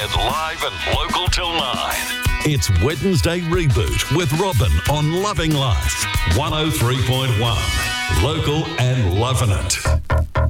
it live and local till 9. It's Wednesday Reboot with Robin on Loving Life 103.1. Local and loving it.